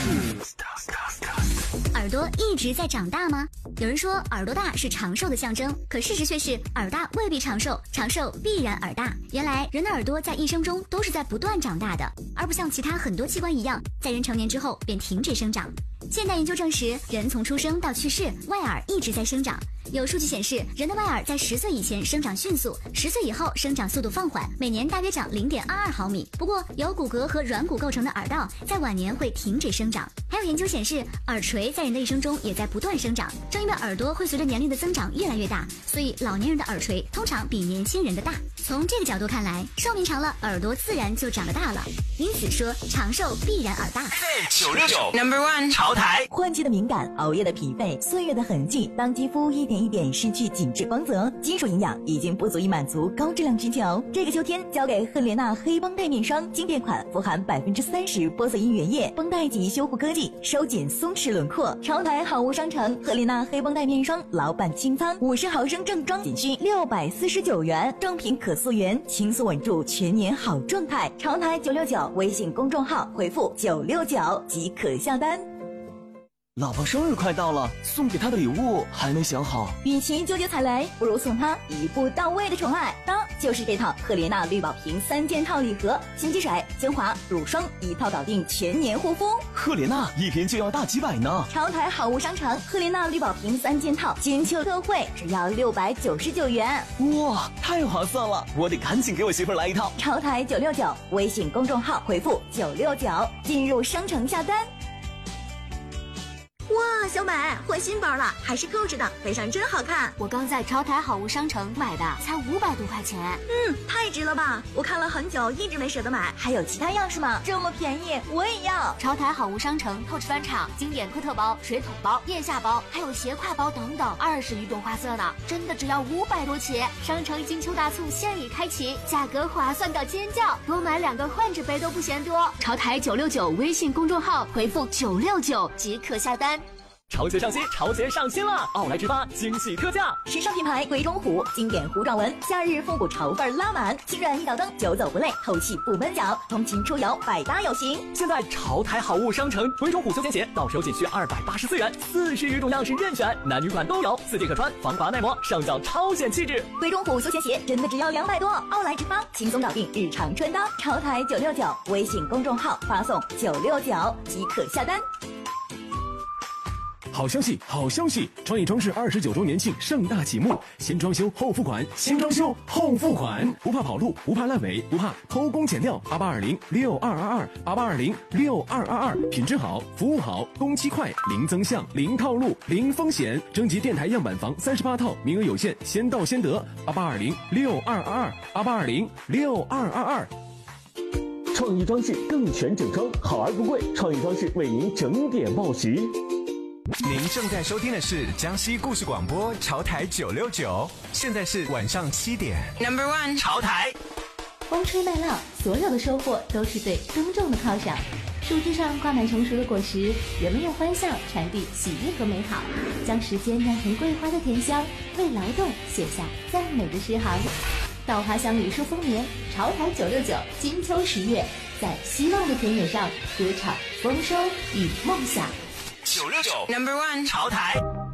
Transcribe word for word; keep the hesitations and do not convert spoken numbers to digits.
耳朵一直在长大吗？有人说耳朵大是长寿的象征，可事实却是耳大未必长寿，长寿必然耳大。原来人的耳朵在一生中都是在不断长大的，而不像其他很多器官一样，在人成年之后便停止生长。现代研究证实，人从出生到去世，外耳一直在生长。有数据显示，人的外耳在十岁以前生长迅速，十岁以后生长速度放缓，每年大约长 零点二二毫米。不过，由骨骼和软骨构成的耳道在晚年会停止生长。还有研究显示，耳垂在人的一生中也在不断生长。正因为耳朵会随着年龄的增长越来越大，所以老年人的耳垂通常比年轻人的大。从这个角度看来，寿命长了，耳朵自然就长得大了。因此说，长寿必然耳大。 九六九 Number One 潮台， 换季的敏感，熬夜的疲惫，岁月的痕迹，当肌肤一点一点失去紧致光泽，金属营养已经不足以满足高质量需求。这个秋天，交给赫莲娜黑绷带面霜经典款，富含百分之三十玻色因原液，绷带及修护科技，收紧松弛轮廓。潮台好物商城赫莲娜黑绷带面霜老版清仓，五十毫升正装仅需六百四十九元，正品可溯源，轻松稳住全年好状态。潮台九六九微信公众号回复九六九即可下单。 老婆生日快到了，送给她的礼物还没想好。 与其纠结踩雷，不如送她一步到位的宠爱。当就是这套赫莲娜绿宝瓶三件套礼盒，洗肌水、精华、乳霜一套搞定全年护肤。 赫莲娜一瓶就要大几百呢。 潮台好物商城赫莲娜绿宝瓶三件套金秋特惠，只要六百九十九元。 哇，太划算了！我得赶紧给我媳妇来一套。 潮台九六九微信公众号回复九六九进入商城下单。 哇，小美换新包了，还是购置的，背上真好看。 我刚在潮台好物商城买的，才五百多块钱。 嗯，太值了吧！我看了很久，一直没舍得买。 还有其他样式吗？这么便宜，我也要。 潮台好物商城透视翻场经典科特包、水桶包、腋下包，还有斜挎包等等，二十余种花色呢，真的只要五百多起。商城金秋大促现已开启，价格划算到尖叫，多买两个换着背都不嫌多。潮台九六九微信公众号回复九六九即可下单。 潮节上新，潮节上新了！奥莱直发惊喜特价， 时尚品牌鬼冢虎经典糊状纹，夏日复古潮范拉满，轻软一脚蹬，久走不累，透气不闷脚，通勤出游百搭有型。 现在潮台好物商城鬼冢虎休闲鞋到手仅需二百八十四元，四十余种样式任选，男女款都有，四季可穿，防滑耐磨，上脚超显气质。 鬼冢虎休闲鞋真的只要两百多，奥莱直发轻松搞定日常穿搭。潮台九六九微信公众号发送九六九即可下单。 好消息，好消息！创意装饰二十九周年庆盛大启幕，先装修后付款，先装修后付款，不怕跑路，不怕烂尾，不怕偷工减料。八八二零六二二二，八八二零六二二二，品质好，服务好，工期快，零增项，零套路，零风险。征集电台样板房三十八套，名额有限，先到先得。八八二零六二二二，八八二零六二二二。 创意装饰更全整装，好而不贵。创意装饰为您整点报时。 您正在收听的是江西故事广播潮台九六九，现在是晚上七点。Number One 潮台， 风吹麦浪，所有的收获都是对耕种的犒赏。树枝上挂满成熟的果实，人们用欢笑传递喜悦和美好，将时间酿成桂花的甜香，为劳动写下赞美的诗行。稻花香李树丰年，潮台九六九金秋十月，在希望的田野上歌唱丰收与梦想。 九六九 Number One 潮台。